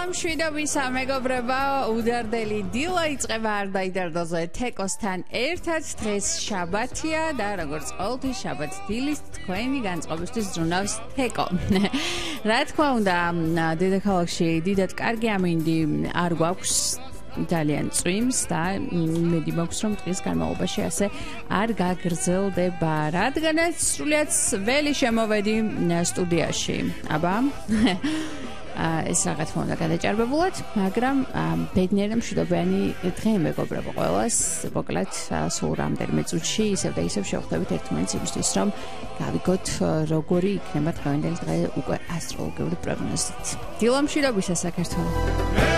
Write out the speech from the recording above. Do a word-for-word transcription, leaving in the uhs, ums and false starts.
დილამშვიდობისა მეგობრებო, უდარდელი დილა იწყება არ დაიდარდოზე თეკოსთან ერთად. დღეს შაბათია და როგორც ყოველთვის შაბათ დილის თქვენი განწყობისთვის ზრუნავს თეკო. რა თქმა უნდა, დედაქალაქში დიდად კარგი ამინდი არ გვაქვს, ძალიან წვიმს და იმედი მაქვს, რომ დღის განმავლობაში ასე არ გაგრძელდება, რადგანაც სრულიად ველი შემოვედი სტუდიაში. აბა ეს რა თქმა უნდა გადაჭარბებულად, მაგრამ ბედნიერი მშვიდობიანი დღე მეგობრებო ყველას. მოკლედ სულ რამდენიმე წუთში ისევ და ისევ შევხვდებით ერთმანეთს იმისთვის, რომ გავიგოთ როგორი იქნება დღევანდელი დღე უკვე ასტროლოგიური პროგნოზით. დილამშვიდობისა საქართველო.